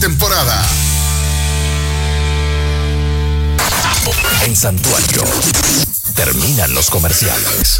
temporada. En Santuario terminan los comerciales.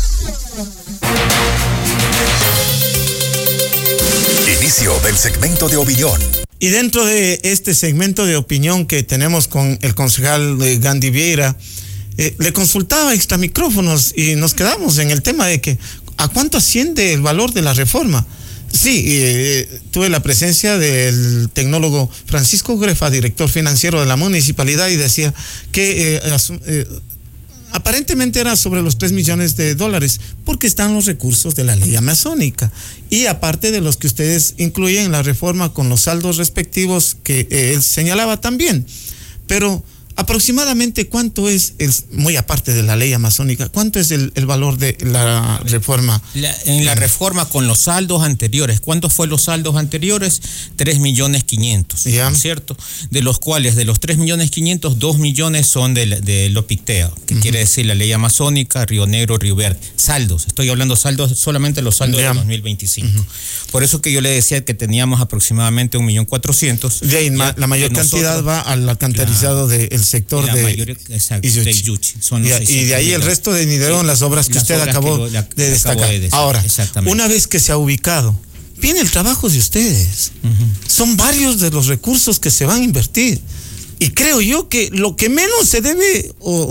Inicio del segmento de opinión. Y dentro de este segmento de opinión que tenemos con el concejal Gandhi Vieira, le consultaba extra micrófonos y nos quedamos en el tema de que ¿a cuánto asciende el valor de la reforma? Sí, tuve la presencia del tecnólogo Francisco Grefa, director financiero de la municipalidad, y decía que aparentemente era sobre los $3 millones, porque están los recursos de la ley amazónica. Y aparte de los que ustedes incluyen en la reforma con los saldos respectivos que él señalaba también. Pero aproximadamente cuánto es, muy aparte de la ley amazónica, cuánto es el valor de la reforma. En la reforma con los saldos anteriores, ¿cuántos fue los saldos anteriores? 3.500.000, ¿no es cierto? De los cuales, de los 3.500.000, 2 millones son de lo picteo, que quiere decir la ley amazónica, Río Negro, Río Verde. Saldos, estoy hablando saldos, solamente los saldos de 2025. Por eso que yo le decía que teníamos aproximadamente 1.400.000. De ahí, la mayor cantidad va al alcantarizado del sector de Yuchi. Y de ahí el resto de Niderón, las obras que usted acabó de destacar. Ahora, una vez que se ha ubicado, viene el trabajo de ustedes. Son varios de los recursos que se van a invertir. Y creo yo que lo que menos se debe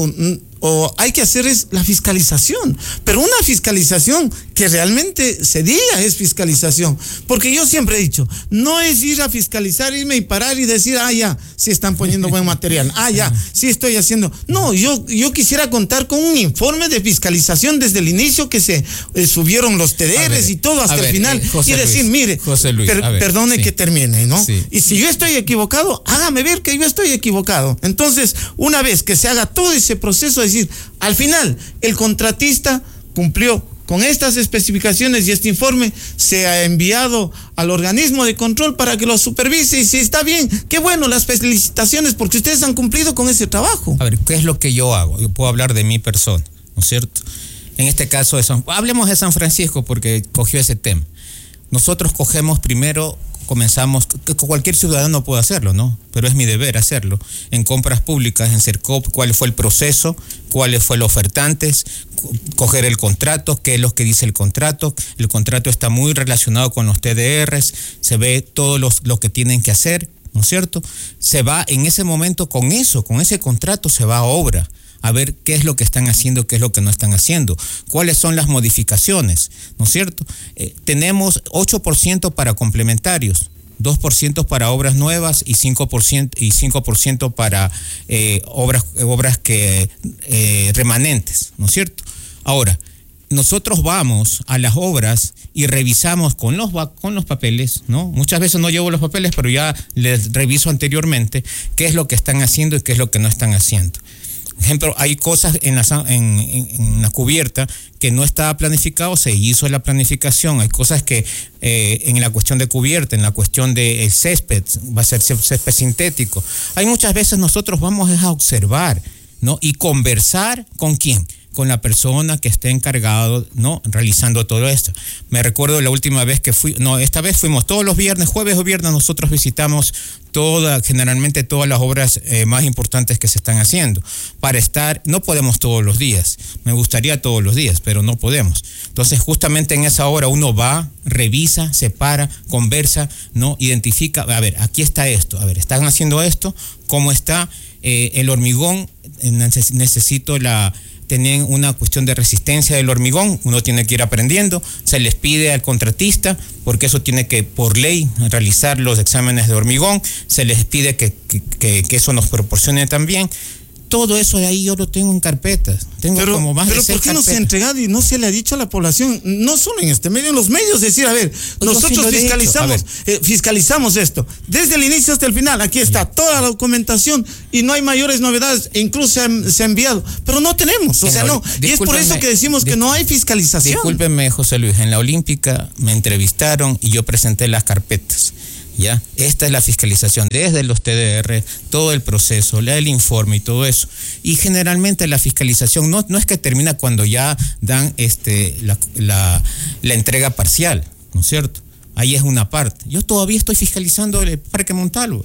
o hay que hacer es la fiscalización, pero una fiscalización que realmente se diga es fiscalización, porque yo siempre he dicho, no es ir a fiscalizar, irme y parar y decir, ya, sí están poniendo buen material, ya, sí estoy haciendo. No, yo quisiera contar con un informe de fiscalización desde el inicio que se subieron los TDRs y todo hasta el final, y decir, mire, perdone que termine, ¿no? Sí. Y si yo estoy equivocado, hágame ver que yo estoy equivocado. Entonces, una vez que se haga todo ese proceso, es decir, al final, el contratista cumplió con estas especificaciones y este informe se ha enviado al organismo de control para que lo supervise, y si está bien, qué bueno, las felicitaciones porque ustedes han cumplido con ese trabajo. A ver, ¿qué es lo que yo hago? Yo puedo hablar de mi persona, ¿no es cierto? En este caso, hablemos de San Francisco porque cogió ese tema. Nosotros comenzamos, cualquier ciudadano puede hacerlo, ¿no? Pero es mi deber hacerlo. En compras públicas, en CERCOP, cuál fue el proceso, cuáles fueron los ofertantes, coger el contrato, qué es lo que dice el contrato. El contrato está muy relacionado con los TDRs, se ve todo lo que tienen que hacer, ¿no es cierto? Se va en ese momento con ese contrato se va a obra, a ver qué es lo que están haciendo, qué es lo que no están haciendo, cuáles son las modificaciones, ¿no es cierto? Tenemos 8% para complementarios, 2% para obras nuevas y 5% para obras que remanentes, ¿no es cierto? Ahora, nosotros vamos a las obras y revisamos con los papeles, ¿no? Muchas veces no llevo los papeles, pero ya les reviso anteriormente qué es lo que están haciendo y qué es lo que no están haciendo. Por ejemplo, hay cosas en la cubierta que no estaba planificado, se hizo la planificación. Hay cosas que en la cuestión de cubierta, en la cuestión del césped, va a ser césped sintético. Hay muchas veces nosotros vamos a observar, ¿no? Y conversar con quién, con la persona que esté encargado, ¿no? Realizando todo esto. Me recuerdo la última vez que esta vez fuimos todos los viernes, jueves o viernes, nosotros visitamos generalmente todas las obras más importantes que se están haciendo. No podemos todos los días. Me gustaría todos los días, pero no podemos. Entonces, justamente en esa hora uno va, revisa, se para, conversa, ¿no? Identifica, a ver, aquí está esto, a ver, están haciendo esto, ¿cómo está? El hormigón, necesito tener una cuestión de resistencia del hormigón, uno tiene que ir aprendiendo, se les pide al contratista, porque eso tiene que, por ley, realizar los exámenes de hormigón, se les pide que eso nos proporcione también. Todo eso de ahí yo lo tengo en carpetas. Como más de 6 carpetas. Pero ¿por qué no se ha entregado y no se le ha dicho a la población, no solo en este medio, en los medios, decir, a ver, nosotros fiscalizamos esto, desde el inicio hasta el final, aquí está toda la documentación y no hay mayores novedades, e incluso se ha enviado, pero no tenemos, y es por eso que decimos que no hay fiscalización. Discúlpeme, José Luis, en la Olímpica me entrevistaron y yo presenté las carpetas. ¿Ya? Esta es la fiscalización desde los TDR, todo el proceso, el informe y todo eso. Y generalmente la fiscalización no es que termina cuando ya dan la entrega parcial, ¿no es cierto? Ahí es una parte. Yo todavía estoy fiscalizando el Parque Montalvo.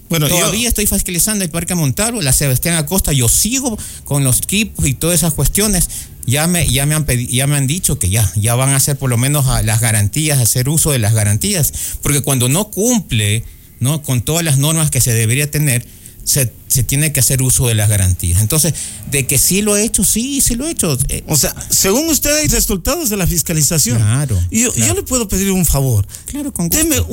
Bueno, todavía estoy fiscalizando el Parque Montalvo, la Sebastián Acosta, yo sigo con los equipos y todas esas cuestiones. Ya me han dicho que ya van a hacer por lo menos las garantías, hacer uso de las garantías, porque cuando no cumple, ¿no?, con todas las normas que se debería tener, se tiene que hacer uso de las garantías. Entonces, de que sí lo he hecho, sí lo he hecho. O sea, según usted hay resultados de la fiscalización. Claro. Yo le puedo pedir un favor. Claro, con gusto. Deme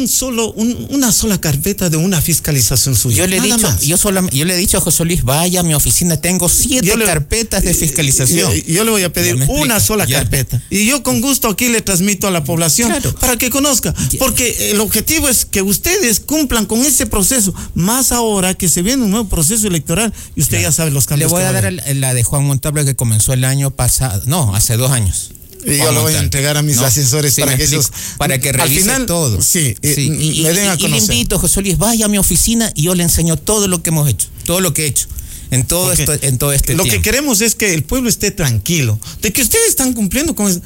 una sola carpeta de una fiscalización suya. Yo le he dicho a José Luis, vaya a mi oficina, tengo 7 carpetas de fiscalización. Yo le voy a pedir una sola carpeta. Y yo con gusto aquí le transmito a la población para que conozca. Porque el objetivo es que ustedes cumplan con ese proceso, más ahora que se viene un nuevo proceso electoral y usted ya sabe los cambios. Le voy a dar la de Juan Montalvo que comenzó el año pasado, hace 2 años. Y yo lo voy a entregar a mis asesores para que revisen todo. Y me den a conocer. Y le invito, José Luis, vaya a mi oficina y yo le enseño todo lo que hemos hecho, todo lo que he hecho. En todo este Lo tiempo. que queremos es que el pueblo esté tranquilo, de que ustedes están cumpliendo con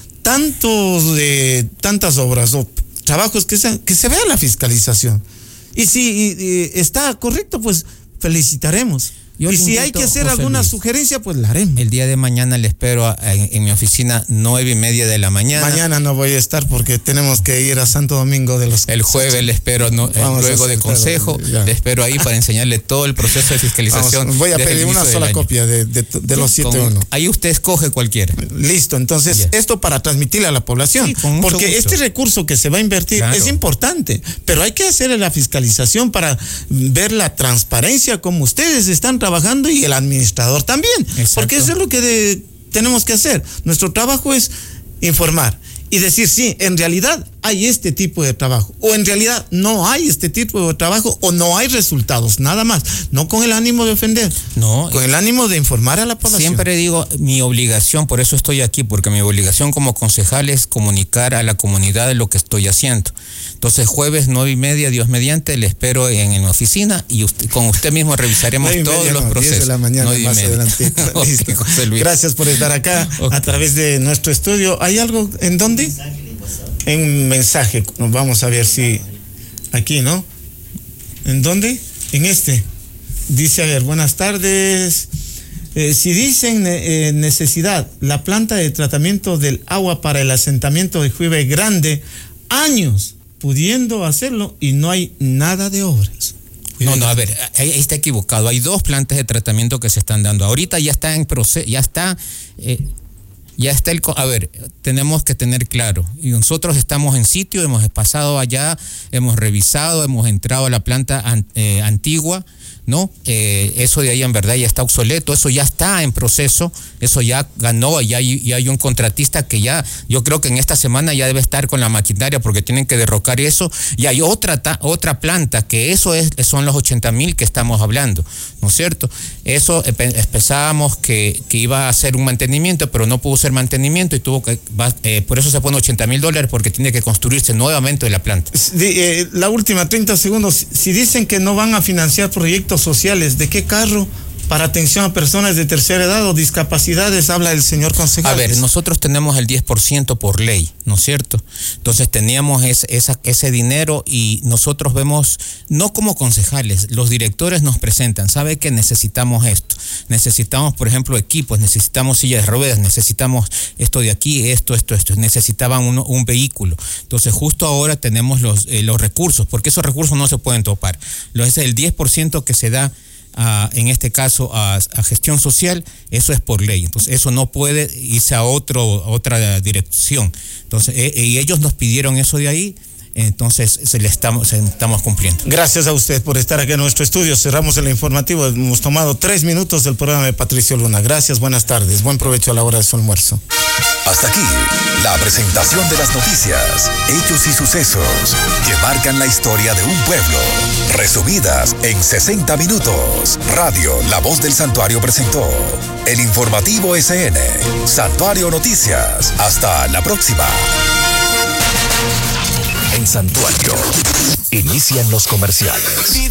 tantas obras o trabajos que se vea la fiscalización. Y si está correcto, pues felicitaremos. Y si hay que hacer alguna sugerencia, pues la haremos. El día de mañana le espero en mi oficina 9:30 de la mañana. Mañana no voy a estar porque tenemos que ir a Santo Domingo de los... El jueves le espero luego de consejo. Le espero ahí para enseñarle todo el proceso de fiscalización. Voy a pedir una sola copia de los 7.1. Ahí usted escoge cualquiera. Listo, entonces esto para transmitirle a la población. Porque gusto. Este recurso que se va a invertir es importante, pero hay que hacerle la fiscalización para ver la transparencia como ustedes están trabajando y el administrador también. Exacto. Porque eso es lo que tenemos que hacer. Nuestro trabajo es informar y decir, sí, en realidad hay este tipo de trabajo, o en realidad no hay este tipo de trabajo, o no hay resultados, nada más. No con el ánimo de ofender, con el ánimo de informar a la población. Siempre digo, mi obligación, por eso estoy aquí, porque mi obligación como concejal es comunicar a la comunidad de lo que estoy haciendo. Entonces, jueves 9:30, Dios mediante, le espero en mi oficina y con usted mismo revisaremos todos los procesos. 10 de la mañana más adelante. Okay, José Luis. Gracias por estar acá a través de nuestro estudio. ¿Hay algo en dónde? En un mensaje. Vamos a ver si aquí, ¿no? ¿En dónde? En este. Dice, a ver, buenas tardes. Si dicen necesidad, la planta de tratamiento del agua para el asentamiento de Juive Grande, años pudiendo hacerlo y no hay nada de obras. No, a ver, ahí está equivocado. Hay 2 plantas de tratamiento que se están dando. Ahorita ya está en proceso, a ver, tenemos que tener claro, y nosotros estamos en sitio, hemos pasado allá, hemos revisado, hemos entrado a la planta antigua, ¿no? Eso de ahí en verdad ya está obsoleto, eso ya está en proceso, eso ya ganó, ya hay un contratista que ya, yo creo que en esta semana ya debe estar con la maquinaria porque tienen que derrocar eso, y hay otra planta que son los 80,000 que estamos hablando, ¿no es cierto? Eso pensábamos que iba a hacer un mantenimiento, pero no pudo ser mantenimiento y por eso se pone $80,000 porque tiene que construirse nuevamente la planta. La última, 30 segundos, si dicen que no van a financiar proyectos sociales, ¿de qué carro para atención a personas de tercera edad o discapacidades habla el señor concejal? A ver, nosotros tenemos el 10% por ley, ¿no es cierto? Entonces teníamos ese dinero y nosotros vemos, no como concejales, los directores nos presentan, ¿sabe que necesitamos esto? Necesitamos, por ejemplo, equipos, necesitamos sillas de ruedas, necesitamos esto de aquí, esto, necesitaban un vehículo. Entonces justo ahora tenemos los recursos, porque esos recursos no se pueden topar. Es el 10% que se da en este caso a gestión social, eso es por ley, entonces eso no puede irse a otra dirección. Entonces y ellos nos pidieron eso de ahí, entonces estamos cumpliendo. Gracias a usted por estar aquí en nuestro estudio. Cerramos el informativo, hemos tomado 3 minutos del programa de Patricio Luna. Gracias, buenas tardes, buen provecho a la hora de su almuerzo. Hasta aquí la presentación de las noticias, hechos y sucesos que marcan la historia de un pueblo, resumidas en 60 minutos. Radio La Voz del Santuario presentó el informativo SN Santuario Noticias. Hasta la próxima. En Santuario inician los comerciales.